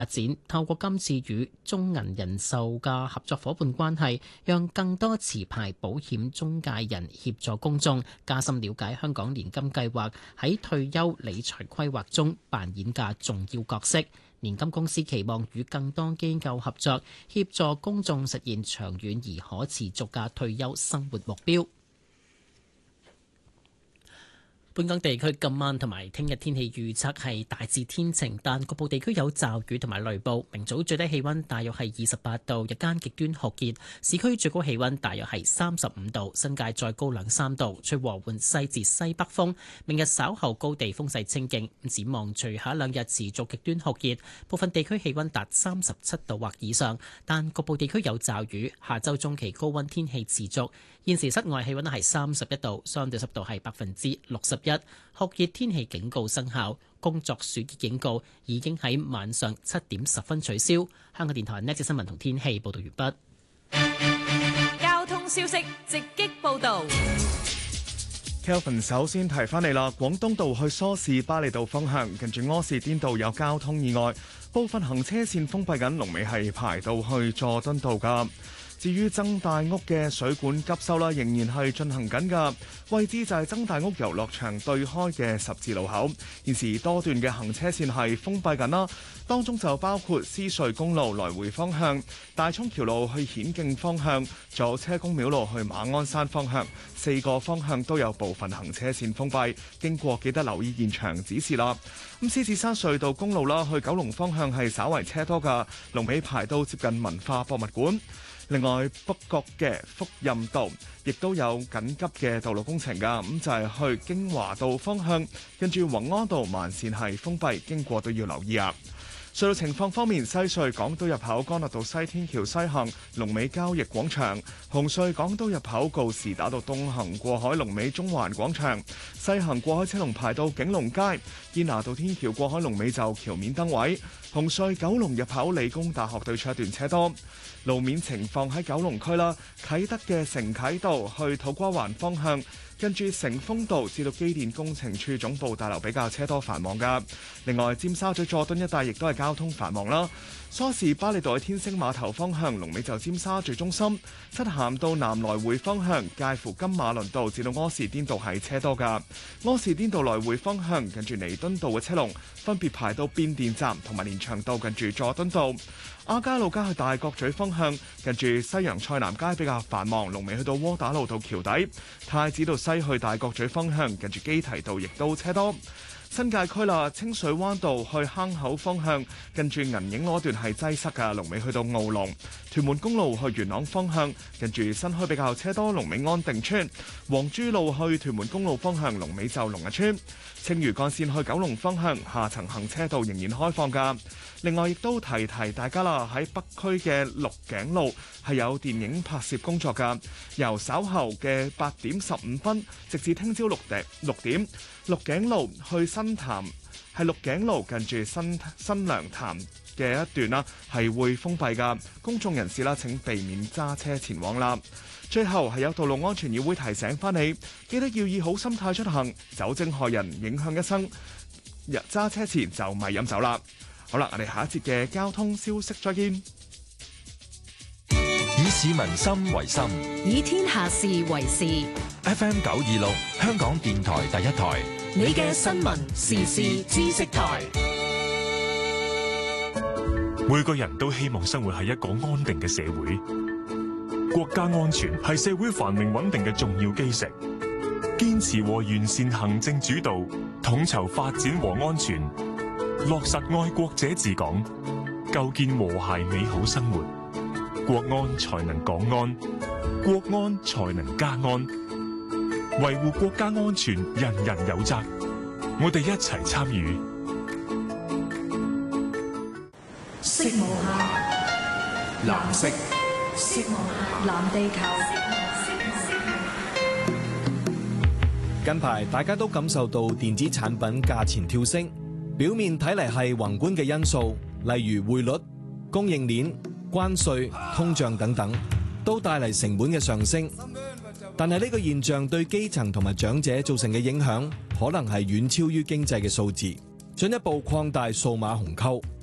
發展，透過今次與中銀人壽嘅合作伙伴關係，讓更多持牌保險中介人協助公眾加深了解香港年金計劃喺退休理財規劃中扮演嘅重要角色。年金公司期望與更多機構合作，協助公眾實現長遠而可持續嘅退休生活目標。本港地區今晚同埋聽日天氣預測係大致天晴，但局部地區有驟雨同埋雷暴。明早最低氣溫大約係28度，日間極端酷熱，市區最高氣溫大約係35度，新界再高2-3度，吹和緩西至西北風。明日稍後高地風勢清勁，展望隨後兩日持續極端酷熱，部分地區氣溫達37度或以上，但局部地區有驟雨。下周中期高溫天氣持續。現時室外氣溫係31度，相對濕度係61%，酷熱天氣警告生效，工作暑熱警告已經喺晚上7點10分取消。香港電台呢節新聞同天氣報道完畢。交通消息直擊報道。 Kelvin 首先提翻你啦，廣東道去梳士巴利道方向，近住柯士甸道有交通意外，部分行車線封閉緊，龍尾係排到去佐敦道㗎。至於曾大屋嘅水管急修啦，仍然係進行緊㗎，位置就係曾大屋遊樂場對開嘅十字路口，現時多段嘅行車線係封閉緊啦，當中就包括獅隧公路來回方向、大涌橋路去顯徑方向、左車公廟路去馬鞍山方向，4個方向都有部分行車線封閉，經過記得留意現場指示啦。咁獅子山隧道公路啦，去九龍方向係稍為車多㗎，龍尾排到接近文化博物館。另外，北角嘅福蔭道亦都有緊急嘅道路工程㗎，咁就係去京華道方向，跟住宏安道慢線係封閉，經過都要留意啊。隧道情況方面，西隧港島入口干諾道西天橋西行，龍尾交易廣場；紅隧港島入口告士打道東行過海，龍尾中環廣場；西行過海車龍排到景隆街，堅拿道天橋過海龍尾就橋面燈位。紅隧九龍入口理工大學對出一段車多。路面情況喺九龍區啦，啟德嘅承啟道去土瓜灣方向，跟住成豐道至到機電工程處總部大樓比較車多繁忙㗎。另外，尖沙咀佐敦一帶亦都係交通繁忙啦。梳士巴利道去天星碼頭方向，龍尾就尖沙咀中心；漆咸道南來回方向，介乎金馬倫道至到柯士甸道係車多㗎。柯士甸道來回方向，近住彌敦道嘅車龍分別排到變電站同埋連翔道近住佐敦道。亞皆老街去大角咀方向，近住西洋菜南街比較繁忙，龍尾去到窩打老道橋底；太子道西去大角咀方向，近住基堤道亦都車多。新界區啦，清水灣道去坑口方向，近住銀影嗰段係擠塞㗎，龍尾去到澳龍；屯門公路去元朗方向，近住新墟比較車多，龍尾安定村；黃珠路去屯門公路方向，龍尾就龍日村；青嶼幹線去九龍方向，下層行車道仍然開放㗎。另外亦都提大家啦，喺北區嘅鹿頸路係有電影拍攝工作㗎，由稍後嘅8點15分，直至聽朝6點，鹿頸路去新潭係鹿頸路近住新娘潭嘅一段啦，係會封閉㗎，公眾人士啦請避免揸車前往啦。最後係有道路安全議會提醒返你，記得要以好心態出行，酒精害人，影響一生。揸車前就咪飲酒啦。好啦，我哋下一節嘅交通消息再見。 以市民心為心， 以天下事為事。 FM 926，香港電台第一台， 你嘅新聞時事知識台。 每個人都希望生活喺一個安定嘅社會，國家安全係社會繁榮穩定嘅重要基石。堅持和完善行政主導，統籌發展和安全，落實愛國者治港，構建和諧美好生活，國安才能港安，國安才能家安。維護國家安全，人人有責。我哋一齊參與。 色無限，藍色。色無限，藍地球。 近排大家都感受到電子產品價錢跳升，表面睇嚟係宏觀嘅因素，例如匯率、供應鏈、關稅、通脹等等，都帶嚟成本嘅上升。但係呢個現象對基層同埋長者造成嘅影響，可能係遠超於經濟嘅數字，進一步擴大數碼鴻溝。